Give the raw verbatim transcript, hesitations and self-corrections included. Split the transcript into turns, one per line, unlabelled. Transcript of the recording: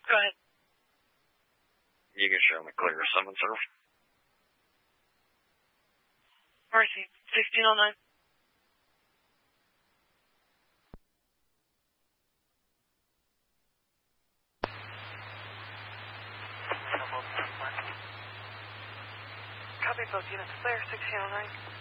Go ahead.
You can show me clear summon, sir.
Mercy, sixteen oh nine. Copy, both units clear, sixteen oh nine.